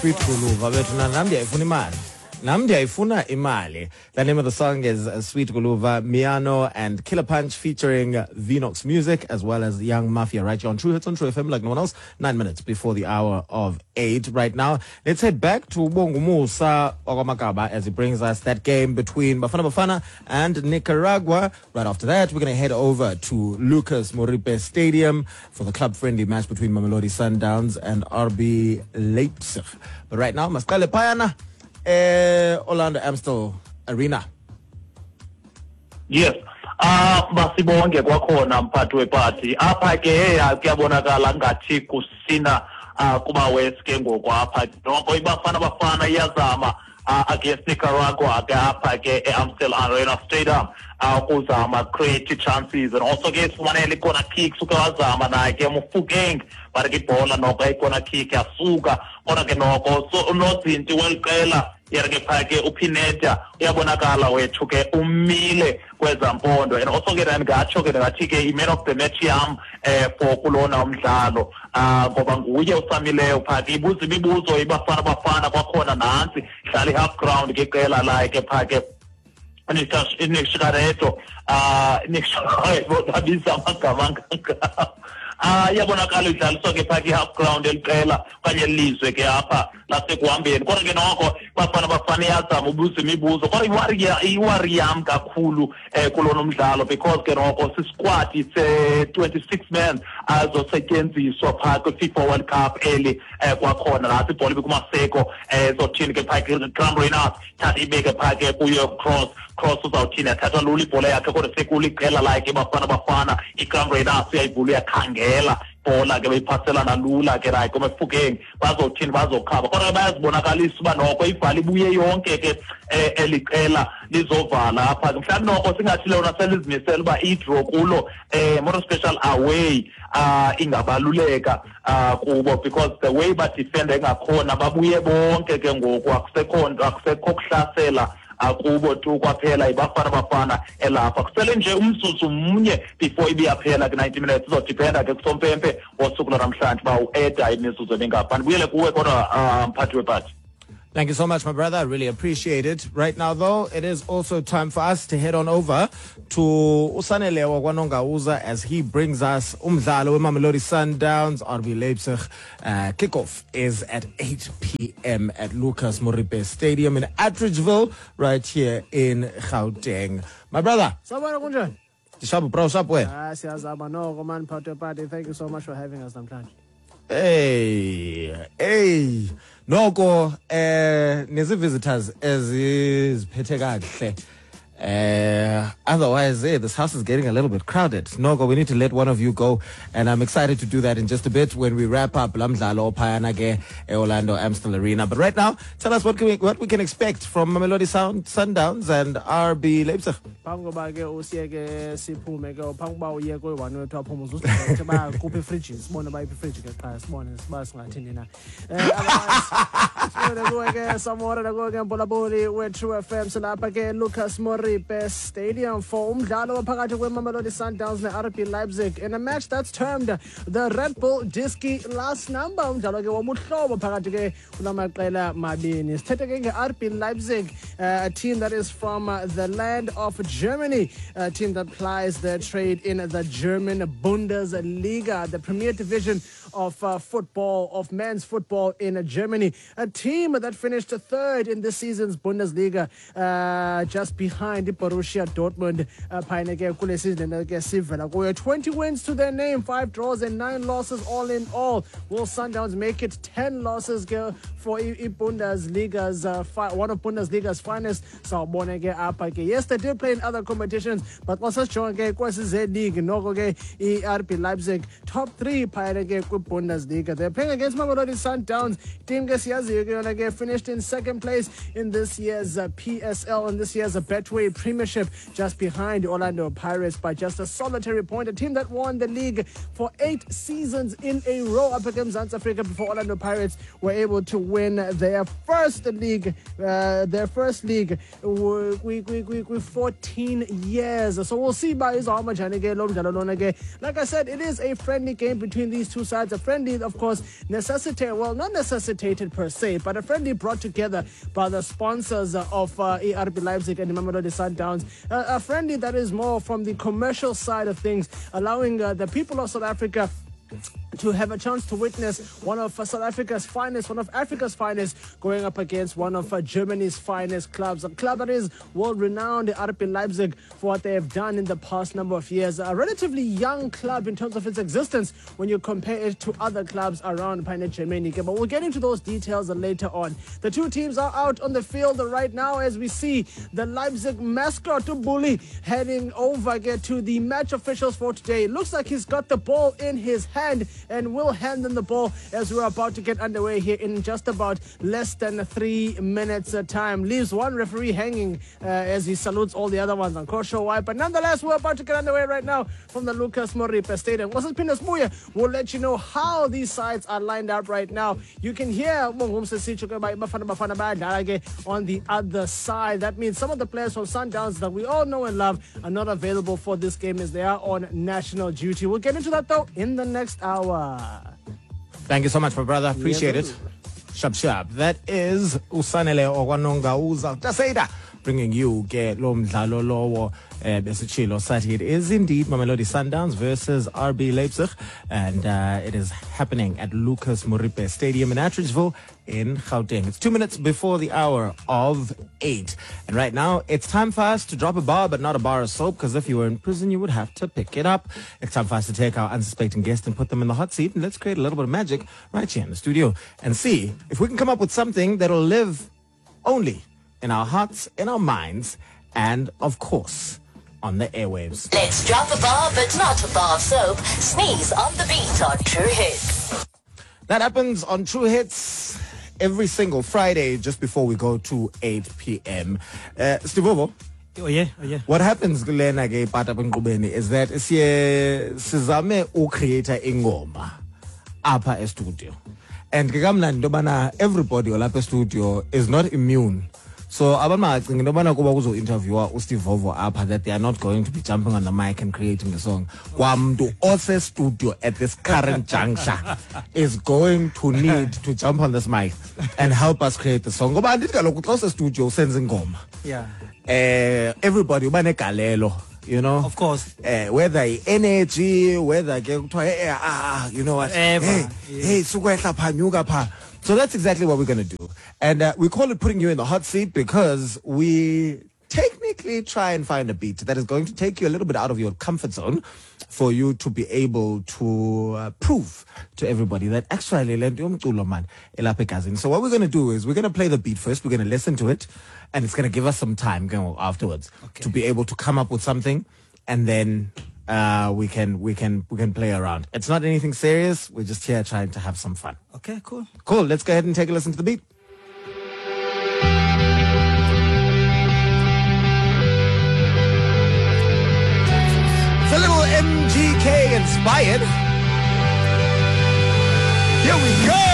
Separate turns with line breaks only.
Sweet Guluva bethu nami ndiyayifuna imali. Nami ndiyayifuna imali. The name of the song is Sweet Guluva, Miano and Killer Punch featuring Vinox Music as well as Young Mafia right here on True Hits on True FM like no one else. 9 minutes before the hour of 8 right now. Let's head back to Bongumusa Ogamakaba as he brings us that game between Bafana Bafana and Nicaragua. Right after that, we're going to head over to Lucas Moripe Stadium for the club-friendly match between Mamelodi Sundowns and RB Leipzig. But right now, Mascale Payana. Orlando Amstel Arena.
Yes. Basibonge kwakhona mphathi weparty. Apha ke kuyabonakala ngathi kusina kuba west ke ngokwapha. Noko iBafana Bafana iyazama against Nicaragua ke apha ke eAmstel Arena Stadium. Ukuzama create chances and also ke sifumanele kona kicks ukazama naye ke Mufukeng but ke ibhola noko ikona kick yasuka kodwa ke noko so unozinti welqela yerke phake uPineda uyabonakala wethu ke umile kwezampondo and also ke ngatsho ke ngathi ke man of the match yam for kulona umdlalo ngoba nguye usamileyo phake ibuza imibuzo iBafana Bafana kwakhona nansi hlala half ground ke iqela like phake Nixareto Nixareto amagama yabonakala idlaliswa ke phaki half ground eliqela kanye lizwe ke apha lasekuhambeni kodwa ke noko Bafana Bafana iyazama ubuza imibuzo kodwa iwari yam kakhulu kulona umdlalo because ke noko sisquad it's 26 men azosetyenziswa phaka kwiFIFA World Cup eli kwakhona lapha ibhola bikumaseko zothini ke phaka Cambrinus thatha ibeke phaka kuyo cross uzawuthini athatha lula ibhola yakhe kodwa sekuliqela like iBafana Bafana iCambrinus uyayivula uyakhangela bola ke bayiphaselana lula ke right komefukeng bazothini bazokhaba kodwa bayazibonakalisa uba noko ivala ibuye yonke ke eliqela lizovala apha mhlawumbe noko singathi lona selizimisela uba idraw kulo more special away ingabaluleka kubo because the way ba defender engakhona babuye bonke ke ngoku akusekho kuhlasela akubo tu kwaphela iBafana Bafana elapha kusele nje umzuzu munye before ibiyaphela ke 90 minutes izodependa ke kusompempe wosuku namhlanje ba ueda imizuzu engapha ndibuyele kuwe kodwa mphathi weparty.
Thank you so much, my brother. I really appreciate it. Right now, though, it is also time for us to head on over to Usanelewa Kwanongauza as he brings us Umdlalo Mamelodi Sundowns, RB Leipzig. Kickoff is at 8 p.m. at Lucas Moripe Stadium in Atteridgeville, right here in Gauteng. My brother. Shabu, bro, Shapwe.
Thank you so much for having us, Namhlanje.
Hey. Noko nezi visitors eziphethe kahle. Otherwise, this house is getting a little bit crowded. Noko, we need to let one of you go, and I'm excited to do that in just a bit when we wrap up Lamdlalo Phayana ke Orlando Amstel Arena. But right now, tell us what we can expect from Mamelodi Sundowns and RB Leipzig.
Pangoba ke usiyeke siphume ke phangoba uye kwe1 wethu aphuma uzuthi ba kuphi fridge sibone ba iphi fridge ke cha sibone singathini na sibone ke samora la ke mbolaboli wethu FM silapha ke Lucas Moripe Stadium for umdlalo phakathi kweMamelodi Sundowns neRB Leipzig in a match that's termed the Red Bull Disky last number. Umdlalo ke womuhlobo phakathi ke kulamaqela mabini. Sithethe ke ngeRB Leipzig, a team that is from the land of Germany, a team that plies their trade in the German Bundesliga, the premier division of football, of men's football in Germany. A team that finished third in this season's Bundesliga, just behind Borussia Dortmund. 20 wins to their name, 5 draws and 9 losses all in all. Will Sundowns make it 10 losses for Bundesliga's one of Bundesliga's finest? So yes, they did play in other competitions, but also showing kwesi league noko ke RB Leipzig top 3 Bundesliga. They're playing against Mamelodi Sundowns, team finished in second place in this year's PSL, in this year's Betway Premiership, just behind Orlando Pirates by just a solitary point. A team that won the league for 8 seasons in a row up against South Africa before Orlando Pirates were able to win their first league with 14 years. So we'll see by how much. Like I said, it is a friendly game between these two sides. sides. A friendly, of course, not necessitated per se, but a friendly brought together by the sponsors of RB Leipzig and Mamelodi Sundowns. A friendly that is more from the commercial side of things, allowing the people of South Africa to have a chance to witness one of South Africa's finest, one of Africa's finest, going up against one of Germany's finest clubs. A club that is world-renowned, RB Leipzig, for what they have done in the past number of years. A relatively young club in terms of its existence when you compare it to other clubs around Planet Germany. But we'll get into those details later on. The two teams are out on the field right now as we see the Leipzig mascot, Bully, heading over to the match officials for today. It looks like he's got the ball in his hand and will hand them the ball as we're about to get underway here in just about less than 3 minutes time. Leaves one referee hanging as he salutes all the other ones. I'm not sure why, but nonetheless, we're about to get underway right now from the Lucas Moripe Stadium. We'll let you know how these sides are lined up right now. You can hear on the other side. That means some of the players from Sundowns that we all know and love are not available for this game as they are on national duty. We'll get into that though in the next hour.
Thank you so much, my brother. Appreciate it. Sharp. That is Usanele Okwanonga Uza Taseda, bringing you lo mdlalo lowo besitshilo sathi it is indeed Mamelodi Sundowns versus RB Leipzig, and it is happening at Lucas Moripe Stadium in Atteridgeville in Gauteng. It's 2 minutes before the hour of 8, and right now it's time for us to drop a bar, but not a bar of soap, because if you were in prison you would have to pick it up. It's time for us to take our unsuspecting guest and put them in the hot seat, and let's create a little bit of magic right here in the studio and see if we can come up with something that'll live only in our hearts, in our minds, and of course on the airwaves.
Let's drop a bar, but not a bar of soap. Sneeze on the beat on True Hits.
That happens on True Hits every single Friday just before we go to 8 p.m. Stivovo,
Oh yeah.
what happens kulena ke pata bengqubeni is that sizame ucreate ingoma apha e-studio. And ke kamnandi into yobana everybody olapha e-studio is not immune. So abantu macinga into yobana kuba kuzo-interviewa uStivovo apha that they are not going to be jumping on the mic and creating a song. Kwamntu ose-studio at this current juncture is going to need to jump on this mic and help us create the song. Ngoba andithi kaloku xa use-studio usenza ingoma.
Yeah.
Everybody uba negalelo, you know,
Of course.
whether energy, whether you know what,
Ever.
hey sukwehla pha nyuka pha. So that's exactly what we're going to do, and we call it putting you in the hot seat because we technically try and find a beat that is going to take you a little bit out of your comfort zone for you to be able to prove to everybody that actually man. So what we're going to do is we're going to play the beat first. We're going to listen to it, and it's going to give us some time afterwards to be able to come up with something, and then we can play around. It's not anything serious. We're just here trying to have some fun.
Okay, cool.
Cool. Let's go ahead and take a listen to the beat. It's a little MGK inspired. Here we go.